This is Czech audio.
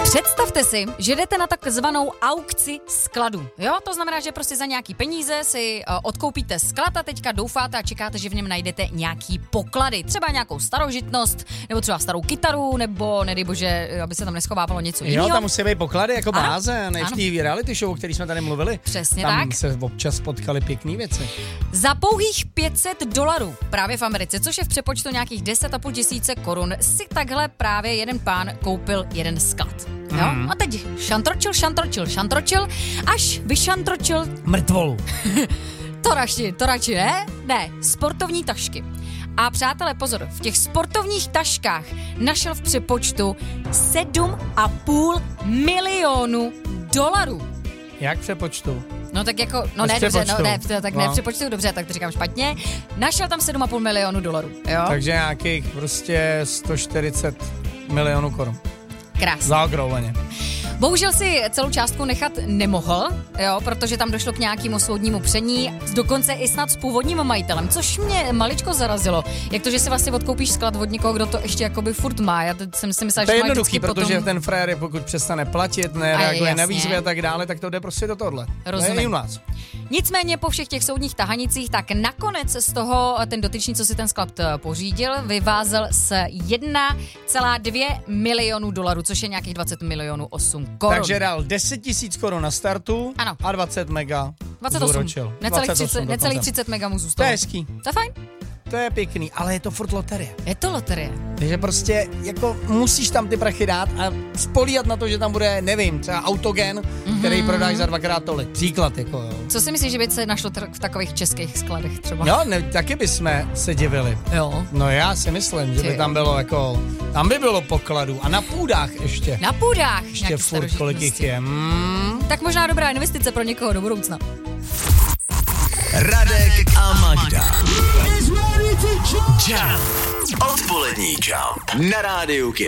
Představte si, že jdete na takzvanou aukci skladu. Jo, to znamená, že prostě za nějaký peníze si odkoupíte sklad a teďka doufáte a čekáte, že v něm najdete nějaký poklady. Třeba nějakou starožitnost, nebo třeba starou kytaru, nebo nedej bože, aby se tam neschovávalo něco jiného. Jo, tam musí být poklady jako báze, než v reality show, o který jsme tady mluvili. Přesně tam tak. Tam se občas potkaly pěkný věci. Za pouhých $500 právě v Americe, což je v přepočtu nějakých 10,5 tisíce korun, si takhle právě jeden pán koupil jeden sklad. Jo? A teď šantročil, až vyšantročil mrtvolu. to radši, ne? Ne, sportovní tašky. A přátelé, pozor, v těch sportovních taškách našel v přepočtu $7,5 milionu. Jak v přepočtu? No tak jako, no ne, dobře, ne v přepočtu, dobře, tak to říkám špatně. Našel tam $7,5 milionu, jo? Takže nějakých prostě 140 milionů korun. Krásně. Zaokrouhleně. Bohužel si celou částku nechat nemohl, jo, protože tam došlo k nějakému soudnímu pření, dokonce i snad s původním majitelem, což mě maličko zarazilo. Jak to, že si vlastně odkoupíš sklad od někoho, kdo to ještě jakoby furt má. Já jsem si myslela, to že je má jednoduchý, potom... protože ten frér, pokud přestane platit, nereaguje na výzvy a tak dále, tak to jde prostě do tohohle. Rozumím. To je i u nás. Nicméně po všech těch soudních tahanicích, tak nakonec z toho ten dotyčný, co si ten sklad pořídil, vyvázel s $1,2 milionu, což je nějakých 20 milionů 8 korun. Takže dal 10 000 korun na startu. Ano. A 20 mega 28. Necelých 30 mega mu zůstalo. To je hezký. To je fajn. To je pěkný, ale je to furt loterie. Je to loterie. Takže prostě jako musíš tam ty prachy dát a spolíhat na to, že tam bude, nevím, třeba autogen, který prodáš za 2x tolik. Příklad, jako jo. Co si myslíš, že by se našlo v takových českých skladech třeba? Jo, taky bychom se divili. Jo. No já si myslím, že by tam bylo jako, tam by bylo pokladů a na půdách ještě. Na půdách? Ještě furt kolik jich je. Tak možná dobrá investice pro někoho do budoucna. Radek a Magda. Jump. Odpolední Jump na rádiu Kid.